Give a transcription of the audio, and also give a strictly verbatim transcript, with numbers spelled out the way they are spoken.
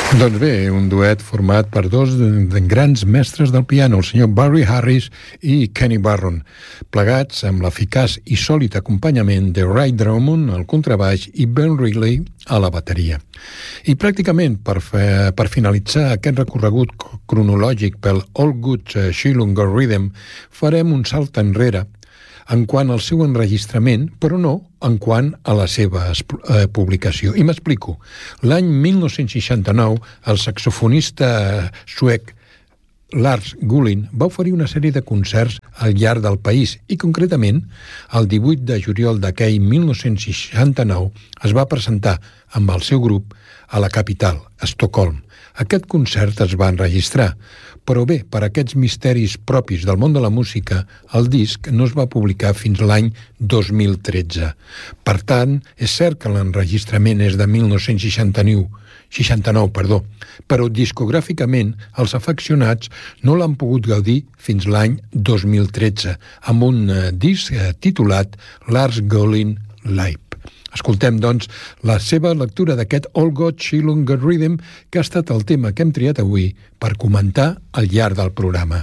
Doncs bé, un duet format per dos grans mestres del piano, el senyor Barry Harris i Kenny Barron, plegats amb l'eficaç i sòlid acompanyament de Ray Drummond al contrabaix i Ben Riley a la bateria. I pràcticament per, fer, per finalitzar aquest recorregut cronològic pel All Good Shilunga Rhythm farem un salt enrere en quant al seu enregistrament, però no en quant a la seva eh, publicació. I m'explico. L'any mil nou-cents seixanta-nou, el saxofonista suec Lars Gullin va oferir una sèrie de concerts al llarg del país i, concretament, el divuit de juliol d'aquell mil nou-cents seixanta-nou es va presentar amb el seu grup a la capital, Estocolm. Aquest concert es va enregistrar, però bé, per aquests misteris propis del món de la música, el disc no es va publicar fins l'any dos mil tretze. Per tant, és cert que l'enregistrament és de mil nou-cents seixanta-nou, seixanta-nou, perdó, però discogràficament els afeccionats no l'han pogut gaudir fins l'any dos mil tretze, amb un disc titulat Lars Gullin Live. Escoltem, doncs, la seva lectura d'aquest All God Shilunga Rhythm, que ha estat el tema que hem triat avui per comentar al llarg del programa.